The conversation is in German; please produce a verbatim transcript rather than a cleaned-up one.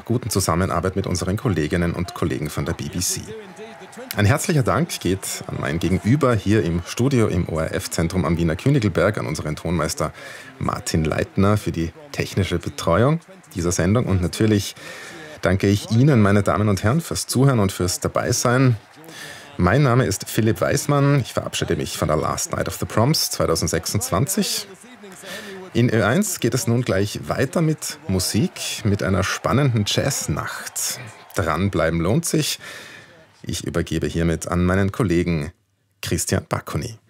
guten Zusammenarbeit mit unseren Kolleginnen und Kollegen von der B B C. Ein herzlicher Dank geht an mein Gegenüber hier im Studio im O R F-Zentrum am Wiener Königlberg, an unseren Tonmeister Martin Leitner für die technische Betreuung dieser Sendung. Und natürlich danke ich Ihnen, meine Damen und Herren, fürs Zuhören und fürs Dabeisein. Mein Name ist Philipp Weismann. Ich verabschiede mich von der Last Night of the Proms zwanzig sechsundzwanzig. In Ö eins geht es nun gleich weiter mit Musik, mit einer spannenden Jazznacht. Dranbleiben lohnt sich. Ich übergebe hiermit an meinen Kollegen Christian Bacconi.